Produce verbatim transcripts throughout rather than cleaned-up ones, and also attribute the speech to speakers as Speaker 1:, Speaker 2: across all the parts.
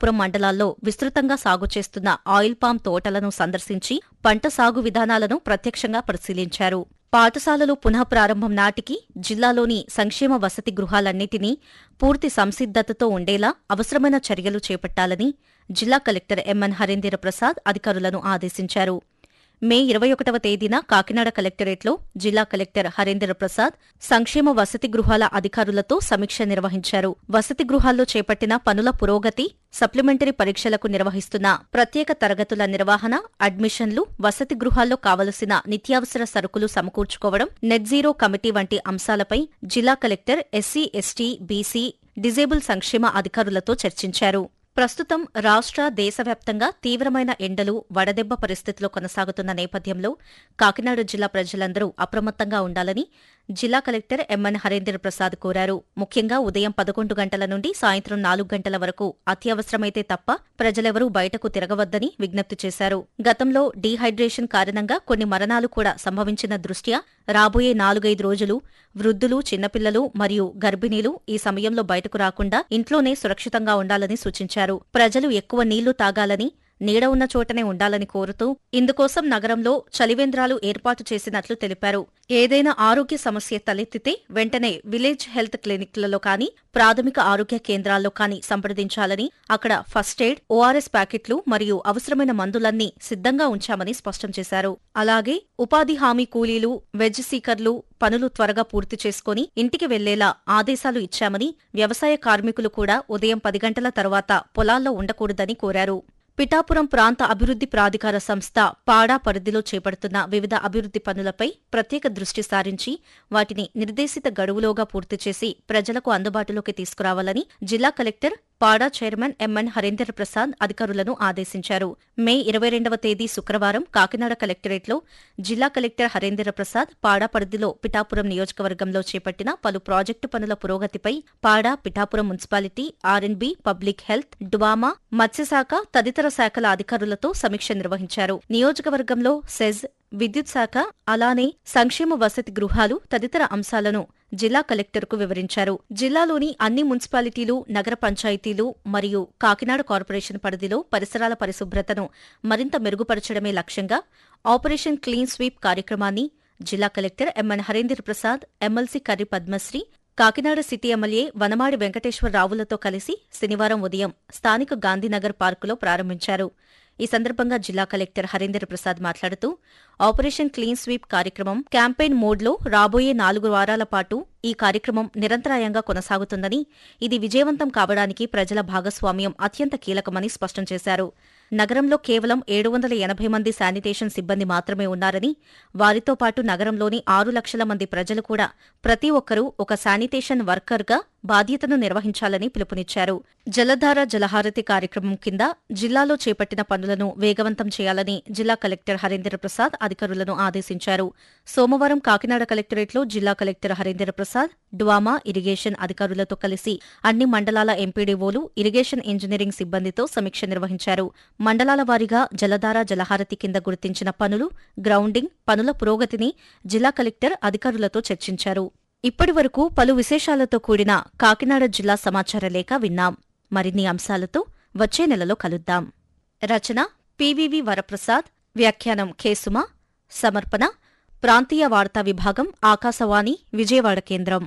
Speaker 1: పిఠాపురం మండలాల్లో విస్తృతంగా సాగు చేస్తున్న ఆయిల్ పామ్ తోటలను సందర్శించి పంట సాగు విధానాలను ప్రత్యక్షంగా పరిశీలించారు. పాఠశాలలు పునః ప్రారంభం నాటికి జిల్లాలోని సంక్షేమ వసతి గృహాలన్నింటినీ పూర్తి సంసిద్ధతతో ఉండేలా అవసరమైన చర్యలు చేపట్టాలని జిల్లా కలెక్టర్ ఎంఎన్ హరీంద్ర ప్రసాద్ అధికారులను ఆదేశించారు. మే ఇరవై ఒకటవ తేదీన కాకినాడ కలెక్టరేట్లో జిల్లా కలెక్టర్ హరీంద్ర ప్రసాద్ సంక్షేమ వసతి గృహాల అధికారులతో సమీక్ష నిర్వహించారు. వసతి గృహాల్లో చేపట్టిన పనుల పురోగతి, సప్లిమెంటరీ పరీక్షలకు నిర్వహిస్తున్న ప్రత్యేక తరగతుల నిర్వహణ, అడ్మిషన్లు, వసతి గృహాల్లో కావలసిన నిత్యావసర సరుకులు సమకూర్చుకోవడం, నెట్ జీరో కమిటీ వంటి అంశాలపై జిల్లా collector SC, ST, BC, disable సంక్షేమ అధికారులతో చర్చించారు. ప్రస్తుతం రాష్ట్ర, దేశవ్యాప్తంగా తీవ్రమైన ఎండలు, వడదెబ్బ పరిస్థితులు కొనసాగుతున్న నేపథ్యంలో కాకినాడ జిల్లా ప్రజలందరూ అప్రమత్తంగా ఉండాలని జిల్లా కలెక్టర్ ఎంఎన్ హరీంద్ర ప్రసాద్ కోరారు. ముఖ్యంగా ఉదయం పదకొండు గంటల నుండి సాయంత్రం నాలుగు గంటల వరకు అత్యవసరమైతే తప్ప ప్రజలెవరూ బయటకు తిరగవద్దని విజ్ఞప్తి చేశారు. గతంలో డీహైడ్రేషన్ కారణంగా కొన్ని మరణాలు కూడా సంభవించిన దృష్ట్యా రాబోయే నాలుగైదు రోజులు వృద్ధులు, చిన్నపిల్లలు మరియు గర్భిణీలు ఈ సమయంలో బయటకు రాకుండా ఇంట్లోనే సురక్షితంగా ఉండాలని సూచించారు. ప్రజలు ఎక్కువ నీళ్లు తాగాలని, నీడ ఉన్న చోటనే ఉండాలని కోరుతూ ఇందుకోసం నగరంలో చలివేంద్రాలు ఏర్పాటు చేసినట్లు తెలిపారు. ఏదైనా ఆరోగ్య సమస్య తలెత్తితే వెంటనే విలేజ్ హెల్త్ క్లినిక్లలో కానీ, ప్రాథమిక ఆరోగ్య కేంద్రాల్లో కానీ సంప్రదించాలని, అక్కడ ఫస్ట్ ఎయిడ్, ఓఆర్ఎస్ ప్యాకెట్లు మరియు అవసరమైన మందులన్నీ సిద్ధంగా ఉంచామని స్పష్టం చేశారు. అలాగే ఉపాధి హామీ కూలీలు, వెజ్ సీకర్లు పనులు త్వరగా పూర్తి చేసుకుని ఇంటికి వెళ్లేలా ఆదేశాలు ఇచ్చామని, వ్యవసాయ కార్మికులు కూడా ఉదయం పది గంటల తర్వాత పొలాల్లో ఉండకూడదని కోరారు. పిఠాపురం ప్రాంత అభివృద్ధి ప్రాధికార సంస్థ పాడా పరిధిలో చేపడుతున్న వివిధ అభివృద్ధి పనులపై ప్రత్యేక దృష్టి సారించి వాటిని నిర్దేశిత గడువులోగా పూర్తి చేసి ప్రజలకు అందుబాటులోకి తీసుకురావాలని జిల్లా కలెక్టర్ పాడా చైర్మన్ ఎంఎన్ హరీంద్ర ప్రసాద్ అధికారులను ఆదేశించారు. మే ఇరవై రెండవ తేదీ శుక్రవారం కాకినాడ కలెక్టరేట్లో జిల్లా కలెక్టర్ హరీంద్ర ప్రసాద్ పాడా పరిధిలో పిఠాపురం నియోజకవర్గంలో చేపట్టిన పలు ప్రాజెక్టు పనుల పురోగతిపై పాడా, Pithapuram municipality, R&B, public health, DWAMA, మత్స్యశాఖ తదితర శాఖల అధికారులతో సమీక్ష నిర్వహించారు. నియోజకవర్గంలో సెజ్, విద్యుత్ శాఖ, అలానే సంక్షేమ వసతి గృహాలు తదితర అంశాలను జిల్లా కలెక్టర్కు వివరించారు. జిల్లాలోని అన్ని మున్సిపాలిటీలు, నగర పంచాయతీలు మరియు కాకినాడ కార్పొరేషన్ పరిధిలో పరిసరాల పరిశుభ్రతను మరింత మెరుగుపరచడమే లక్ష్యంగా ఆపరేషన్ క్లీన్ స్వీప్ కార్యక్రమాన్ని జిల్లా collector MN Harindra Prasad, MLC Karri Padmashri, Kakinada city MLA Vanamadi వెంకటేశ్వరరావులతో కలిసి శనివారం ఉదయం స్థానిక గాంధీనగర్ పార్కులో ప్రారంభించారు. ఈ సందర్భంగా జిల్లా కలెక్టర్ హరీంద్ర ప్రసాద్ మాట్లాడుతూ ఆపరేషన్ క్లీన్ స్వీప్ కార్యక్రమం క్యాంపెయిన్ మోడ్లో రాబోయే నాలుగు వారాల పాటు ఈ కార్యక్రమం నిరంతరాయంగా కొనసాగుతుందని, ఇది విజయవంతం కావడానికి ప్రజల భాగస్వామ్యం అత్యంత కీలకమని స్పష్టం చేశారు. నగరంలో కేవలం ఏడు వందల ఎనభై మంది శానిటేషన్ సిబ్బంది మాత్రమే ఉన్నారని, వారితో పాటు నగరంలోని ఆరు లక్షల మంది ప్రజలు కూడా ప్రతి ఒక్కరూ ఒక శానిటేషన్ వర్కర్గా బాధ్యతను నిర్వహించాలని పిలుపునిచ్చారు. జలధార జలహారతి కార్యక్రమం కింద జిల్లాలో చేపట్టిన పనులను వేగవంతం చేయాలని జిల్లా కలెక్టర్ హరీంద్ర ప్రసాద్ అధికారులను ఆదేశించారు. సోమవారం కాకినాడ కలెక్టరేట్లో జిల్లా కలెక్టర్ హరీంద్ర ప్రసాద్, డ్వామా, ఇరిగేషన్ అధికారులతో కలిసి అన్ని మండలాల ఎంపీడీఓలు, ఇరిగేషన్ ఇంజనీరింగ్ సిబ్బందితో సమీక్ష నిర్వహించారు. మండలాల వారీగా జలధార జలహారతి కింద గుర్తించిన పనులు, గ్రౌండింగ్ పనుల పురోగతిని జిల్లా కలెక్టర్ అధికారులతో చర్చించారు. ఇప్పటివరకు పలు విశేషాలతో కూడిన కాకినాడ జిల్లా సమాచార లేఖ విన్నాం. మరిన్ని అంశాలతో వచ్చే నెలలో కలుద్దాం. రచన పివివి వరప్రసాద్, వ్యాఖ్యానం కేసుమ, సమర్పణ ప్రాంతీయ వార్తా విభాగం, ఆకాశవాణి విజయవాడ కేంద్రం.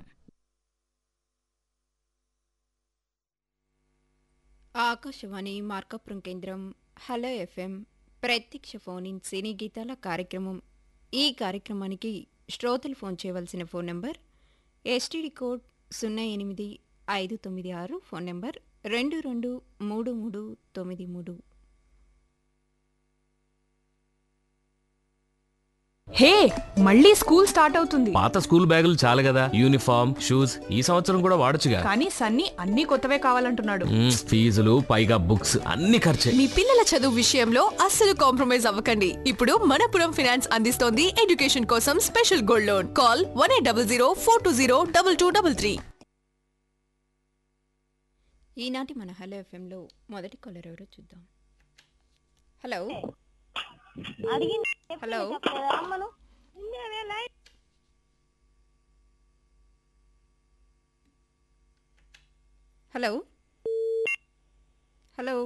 Speaker 2: ఆకాశవాణి మార్కాపురం కేంద్రం. హలో ఎఫ్ఎం ప్రత్యక్ష ఫోన్ ఇన్ సినీ గీతాల కార్యక్రమం. ఈ కార్యక్రమానికి శ్రోతలు ఫోన్ చేయవలసిన ఫోన్ నంబర్ ఎస్టీడీ కోడ్ సున్నా ఎనిమిది ఐదు తొమ్మిది ఆరు, ఫోన్ నంబర్ రెండు రెండు మూడు మూడు తొమ్మిది మూడు.
Speaker 3: హే, మళ్ళీ స్కూల్ స్టార్ట్ అవుతుంది.
Speaker 4: పాత స్కూల్ బ్యాగులు చాలు కదా, యూనిఫామ్, షూస్ ఈ సంవత్సరం కూడా వాడొచ్చుగా.
Speaker 3: కానీ సన్నీ అన్ని కొత్తవే కావాలంటున్నాడు.
Speaker 4: ఫీజులు పైగా బుక్స్ అన్ని ఖర్చే.
Speaker 5: మీ పిల్లల చదువు విషయంలో అస్సలు కాంప్రమైజ్ అవ్వకండి. ఇప్పుడు మనపురం ఫైనాన్స్ అందిస్తోంది ఎడ్యుకేషన్ కోసం special gold loan. Call one eight double zero four two zero double two double three.
Speaker 2: ఈనాటి మన హలో ఎఫ్ఎంలో మొదటి కాలర్ ఎవరో చూద్దాం. Hello hello hello hello